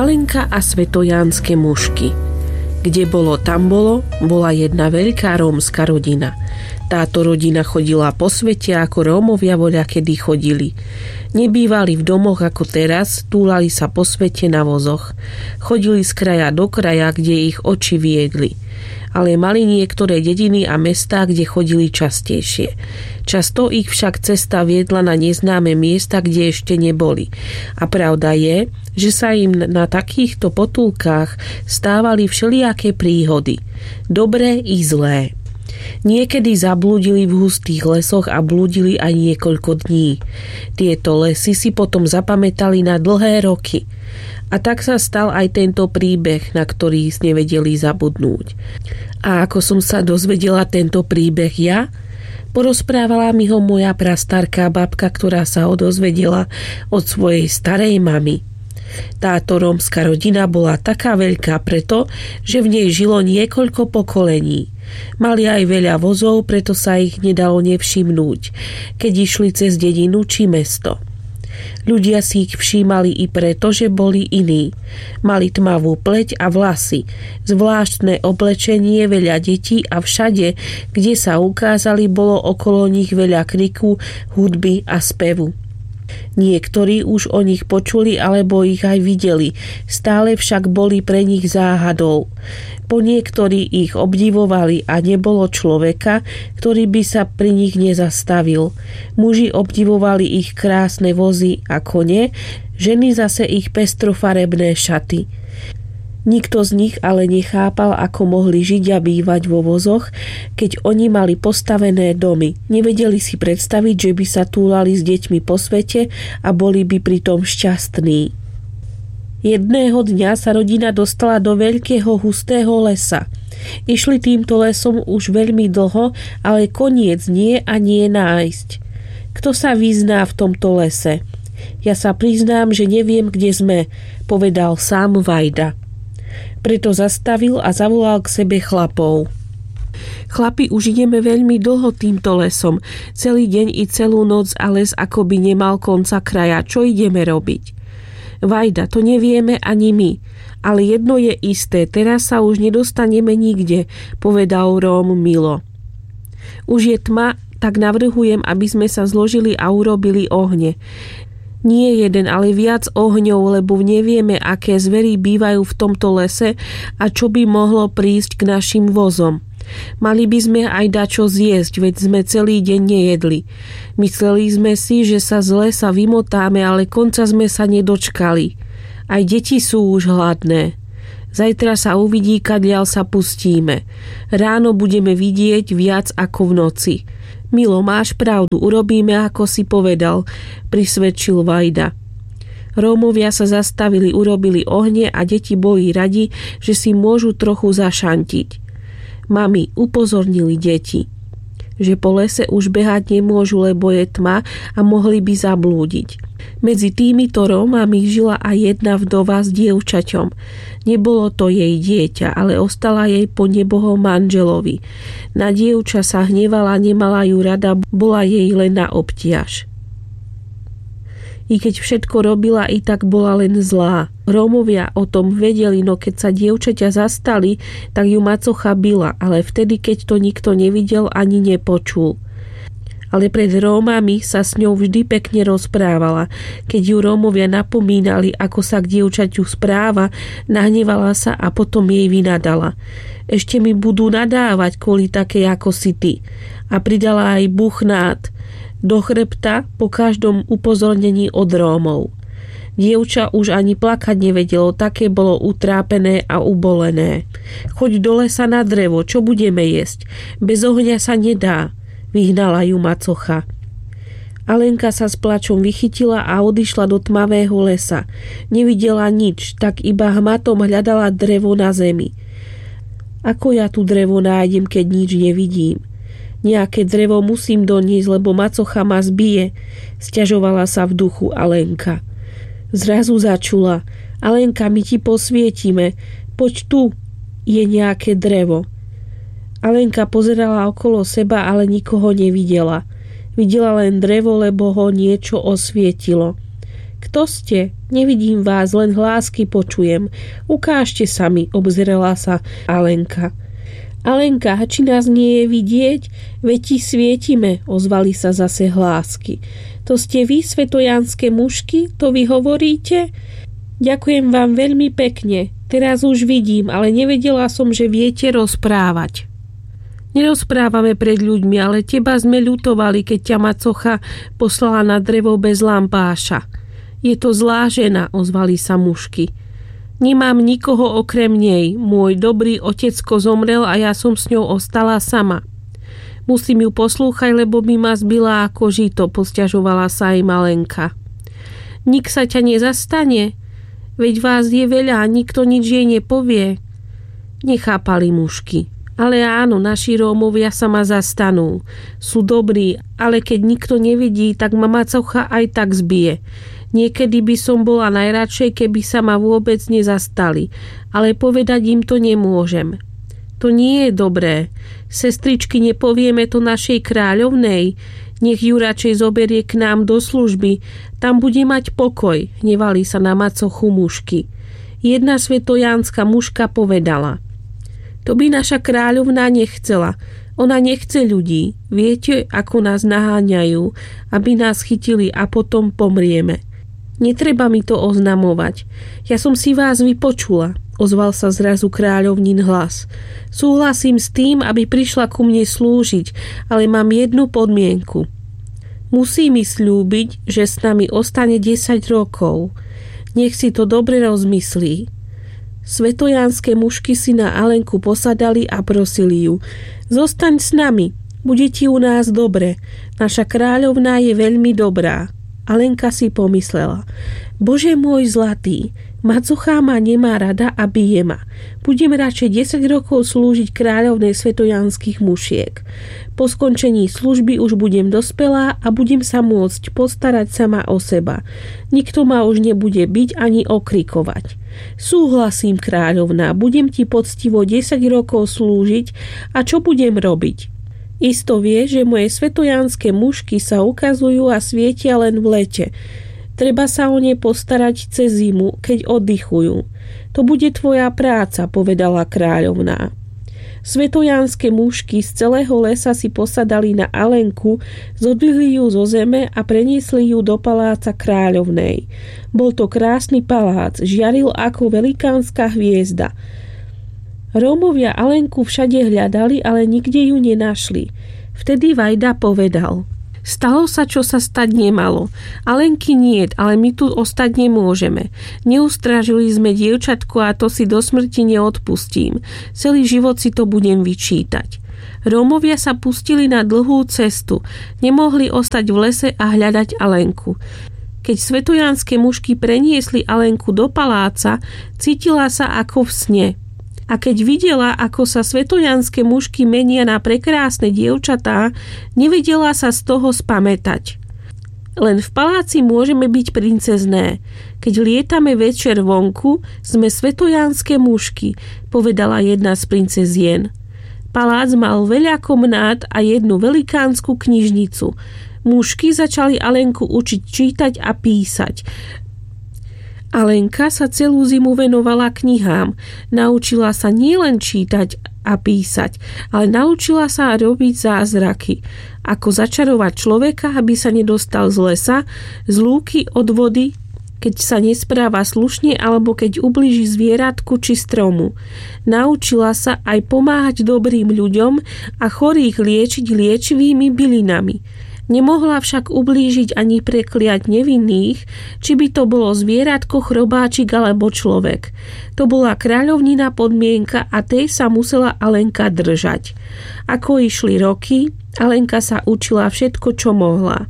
Alenka a svetojánske mušky. Kde bolo, tam bolo, bola jedna veľká rómska rodina. Táto rodina chodila po svete, ako Rómovia voľakedy chodili. Nebývali v domoch ako teraz, túlali sa po svete na vozoch. Chodili z kraja do kraja, kde ich oči viedli. Ale mali niektoré dediny a mestá, kde chodili častejšie. Často ich však cesta viedla na neznáme miesta, kde ešte neboli. A pravda je, že sa im na takýchto potulkách stávali všelijaké príhody. Dobré i zlé. Niekedy zablúdili v hustých lesoch a blúdili aj niekoľko dní. Tieto lesy si potom zapamätali na dlhé roky. A tak sa stal aj tento príbeh, na ktorý nevedeli zabudnúť. A ako som sa dozvedela tento príbeh ja, porozprávala mi ho moja prastarká babka, ktorá sa ho dozvedela od svojej starej mamy. Táto rómska rodina bola taká veľká preto, že v nej žilo niekoľko pokolení. Mali aj veľa vozov, preto sa ich nedalo nevšimnúť, keď išli cez dedinu či mesto. Ľudia si ich všímali i preto, že boli iní. Mali tmavú pleť a vlasy, zvláštne oblečenie, veľa detí a všade, kde sa ukázali, bolo okolo nich veľa kriku, hudby a spevu. Niektorí už o nich počuli alebo ich aj videli, stále však boli pre nich záhadou. Po niektorí ich obdivovali a nebolo človeka, ktorý by sa pri nich nezastavil. Muži obdivovali ich krásne vozy a kone, ženy zase ich pestrofarebné šaty. Nikto z nich ale nechápal, ako mohli žiť a bývať vo vozoch, keď oni mali postavené domy. Nevedeli si predstaviť, že by sa túlali s deťmi po svete a boli by pritom šťastní. Jedného dňa sa rodina dostala do veľkého hustého lesa. Išli týmto lesom už veľmi dlho, ale koniec nie a nie nájsť. Kto sa vyzná v tomto lese? Ja sa priznám, že neviem, kde sme, povedal sám Vajda. Preto zastavil a zavolal k sebe chlapov. Chlapi, už ideme veľmi dlho týmto lesom. Celý deň i celú noc a les akoby nemal konca kraja. Čo ideme robiť? Vajda, to nevieme ani my. Ale jedno je isté, teraz sa už nedostaneme nikde, povedal Róm Milo. Už je tma, tak navrhujem, aby sme sa zložili a urobili ohne. Nie jeden, ale viac ohňov, lebo nevieme, aké zvery bývajú v tomto lese a čo by mohlo prísť k našim vozom. Mali by sme aj dačo zjesť, veď sme celý deň nejedli. Mysleli sme si, že sa z lesa vymotáme, ale konca sme sa nedočkali. Aj deti sú už hladné. Zajtra sa uvidí, kadiaľ sa pustíme. Ráno budeme vidieť viac ako v noci. Milo, máš pravdu, urobíme, ako si povedal, prisvedčil Vajda. Rómovia sa zastavili, urobili ohne a deti boli radi, že si môžu trochu zašantiť. Mami, upozornili deti, že po lese už behať nemôžu, lebo je tma a mohli by zablúdiť. Medzi týmito Rómami žila aj jedna vdova s dievčaťom. Nebolo to jej dieťa, ale ostala jej po nebohom manželovi. Na dievča sa hnevala, nemala ju rada, bola jej len na obtiaž. I keď všetko robila, i tak bola len zlá. Rómovia o tom vedeli, no keď sa dievčaťa zastali, tak ju macocha bila, ale vtedy, keď to nikto nevidel ani nepočul. Ale pred Rómami sa s ňou vždy pekne rozprávala. Keď ju Rómovia napomínali, ako sa k dievčaťu správa, nahnevala sa a potom jej vynadala. Ešte mi budú nadávať kvôli takej ako si ty. A pridala aj buchnát do chrbta po každom upozornení od Rómov. Dievča už ani plakať nevedelo, také bolo utrápené a ubolené. Choď do lesa na drevo, čo budeme jesť? Bez ohňa sa nedá, vyhnala ju macocha. Alenka sa s plačom vychytila a odišla do tmavého lesa. Nevidela nič, tak iba hmatom hľadala drevo na zemi. Ako ja tu drevo nájdem, keď nič nevidím? Nejaké drevo musím doniesť, lebo macocha ma zbije, sťažovala sa v duchu Alenka. Zrazu začula. Alenka, my ti posvietime. Poď tu, je nejaké drevo. Alenka pozerala okolo seba, ale nikoho nevidela. Videla len drevo, lebo ho niečo osvietilo. Kto ste? Nevidím vás, len hlásky počujem. Ukážte sa mi, obzrela sa Alenka. Alenka, či nás nie je vidieť? Veď ti svietime, ozvali sa zase hlásky. To ste vy, svetojanské mužky? To vy hovoríte? Ďakujem vám veľmi pekne. Teraz už vidím, ale nevedela som, že viete rozprávať. Nerozprávame pred ľuďmi, ale teba sme ľutovali, keď ťa macocha poslala na drevo bez lampáša. Je to zlá žena, ozvali sa mužky. Nemám nikoho okrem nej. Môj dobrý otecko zomrel a ja som s ňou ostala sama. Musím ju poslúchať, lebo by ma zbila ako žito, posťažovala sa aj Malenka. Nik sa ťa nezastane? Veď vás je veľa a nikto nič jej nepovie. Nechápali mužky. Ale áno, naši Rómovia sa ma zastanú. Sú dobrí, ale keď nikto nevidí, tak ma macocha aj tak zbije. Niekedy by som bola najradšej, keby sa ma vôbec nezastali, ale povedať im to nemôžem. To nie je dobré. Sestričky, nepovieme to našej kráľovnej. Nech ju radšej zoberie k nám do služby. Tam bude mať pokoj, hnevali sa na macochu mužky. Jedna svetojánska mužka povedala: To by naša kráľovná nechcela. Ona nechce ľudí. Viete, ako nás naháňajú, aby nás chytili a potom pomrieme. Netreba mi to oznamovať. Ja som si vás vypočula, ozval sa zrazu kráľovnín hlas. Súhlasím s tým, aby prišla ku mne slúžiť, ale mám jednu podmienku. Musí mi sľúbiť, že s nami ostane 10 rokov. Nech si to dobre rozmyslí. Svetojánske mužky si na Alenku posadali a prosili ju: Zostaň s nami, bude ti u nás dobre. Naša kráľovná je veľmi dobrá. Alenka si pomyslela: Bože môj zlatý, macochá ma nemá rada a bije ma. Budem radšej 10 rokov slúžiť kráľovnej svetojánskych mušiek. Po skončení služby už budem dospelá a budem sa môcť postarať sama o seba. Nikto ma už nebude byť ani okrikovať. Súhlasím, kráľovná, budem ti poctivo 10 rokov slúžiť a čo budem robiť? Isto vie, že moje svetojánske mužky sa ukazujú a svietia len v lete. Treba sa o ne postarať cez zimu, keď oddychujú. To bude tvoja práca, povedala kráľovná. Svetojánske mužky z celého lesa si posadali na Alenku, zodvihli ju zo zeme a preniesli ju do paláca kráľovnej. Bol to krásny palác, žiaril ako velikánska hviezda. Rómovia Alenku všade hľadali, ale nikde ju nenašli. Vtedy Vajda povedal: Stalo sa, čo sa stať nemalo. Alenky niet, ale my tu ostať nemôžeme. Neustražili sme dievčatko a to si do smrti neodpustím. Celý život si to budem vyčítať. Rómovia sa pustili na dlhú cestu. Nemohli ostať v lese a hľadať Alenku. Keď svetojánske mužky preniesli Alenku do paláca, cítila sa ako v sne. A keď videla, ako sa svetojánske mužky menia na prekrásne dievčatá, nevedela sa z toho spamätať. Len v paláci môžeme byť princezné. Keď lietame večer vonku, sme svetojánske mužky, povedala jedna z princezien. Palác mal veľa komnát a jednu velikánsku knižnicu. Mužky začali Alenku učiť čítať a písať. Alenka sa celú zimu venovala knihám. Naučila sa nielen čítať a písať, ale naučila sa robiť zázraky. Ako začarovať človeka, aby sa nedostal z lesa, z lúky, od vody, keď sa nespráva slušne alebo keď ublíži zvieratku či stromu. Naučila sa aj pomáhať dobrým ľuďom a chorých liečiť liečivými bylinami. Nemohla však ublížiť ani prekliať nevinných, či by to bolo zvieratko, chrobáčik alebo človek. To bola kráľovnina podmienka a tej sa musela Alenka držať. Ako išli roky, Alenka sa učila všetko, čo mohla.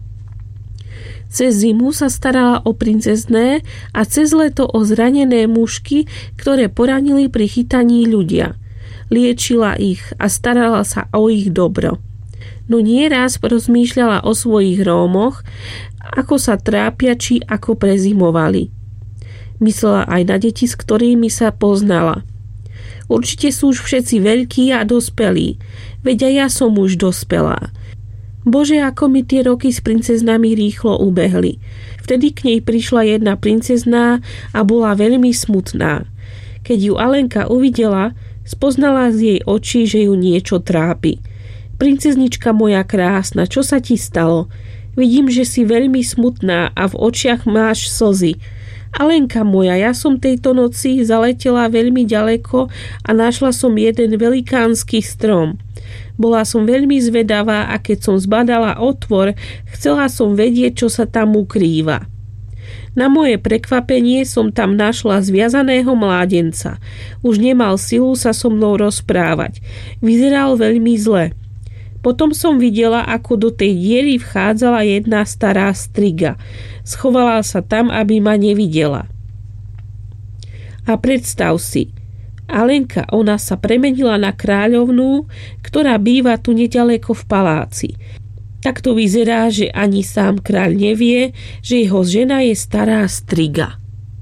Cez zimu sa starala o princezné a cez leto o zranené mužky, ktoré poranili pri chytaní ľudia. Liečila ich a starala sa o ich dobro. No nieraz rozmýšľala o svojich Rómoch, ako sa trápia, či ako prezimovali. Myslela aj na deti, s ktorými sa poznala. Určite sú už všetci veľkí a dospelí, veď aj ja som už dospelá. Bože, ako mi tie roky s princeznami rýchlo ubehli. Vtedy k nej prišla jedna princezná a bola veľmi smutná. Keď ju Alenka uvidela, spoznala z jej očí, že ju niečo trápi. Princeznička moja krásna, čo sa ti stalo? Vidím, že si veľmi smutná a v očiach máš slzy. Alenka moja, ja som tejto noci zaletela veľmi ďaleko a našla som jeden velikánsky strom. Bola som veľmi zvedavá a keď som zbadala otvor, chcela som vedieť, čo sa tam ukrýva. Na moje prekvapenie som tam našla zviazaného mládenca. Už nemal silu sa so mnou rozprávať. Vyzeral veľmi zle. Potom som videla, ako do tej diery vchádzala jedna stará striga. Schovala sa tam, aby ma nevidela. A predstav si, Alenka, ona sa premenila na kráľovnú, ktorá býva tu nedaleko v paláci. Tak to vyzerá, že ani sám kráľ nevie, že jeho žena je stará striga.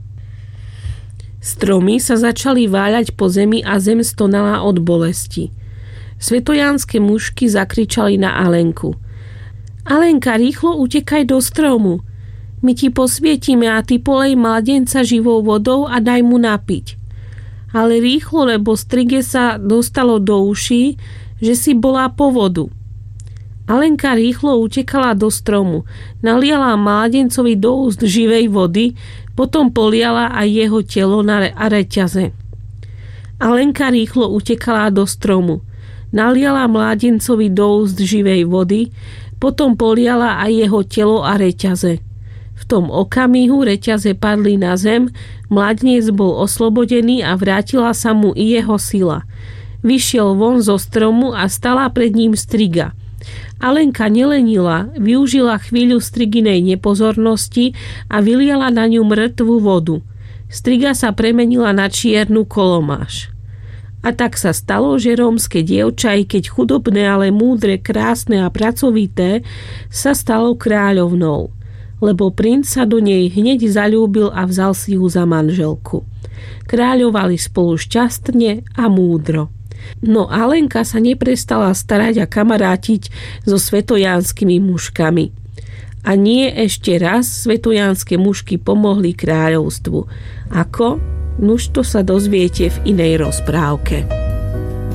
Stromy sa začali váľať po zemi a zem stonala od bolesti. Svetojánske mužky zakričali na Alenku. Alenka, rýchlo utekaj do stromu. My ti posvietime a ty polej mladenca živou vodou a daj mu napiť. Ale rýchlo, lebo strige sa dostalo do uší, že si bola po vodu. Alenka rýchlo utekala do stromu, naliala mládencovi do úst živej vody, potom poliala aj jeho telo a reťaze. Alenka rýchlo utekala do stromu, naliala mládencovi do úst živej vody, potom poliala aj jeho telo a reťaze. V tom okamihu reťaze padli na zem, mladenec bol oslobodený a vrátila sa mu i jeho sila. Vyšiel von zo stromu a stala pred ním striga. Alenka nelenila, využila chvíľu striginej nepozornosti a vyliala na ňu mŕtvu vodu. Striga sa premenila na čiernu kolomáš. A tak sa stalo, že rómske dievča, i keď chudobné, ale múdre, krásne a pracovité, sa stalo kráľovnou, lebo princ sa do nej hneď zaľúbil a vzal si ju za manželku. Kráľovali spolu šťastne a múdro. No Alenka sa neprestala starať a kamarátiť so svetojánskymi mužkami. A nie ešte raz svetojánske mužky pomohli kráľovstvu. Ako? Nuž to sa dozviete v inej rozprávke.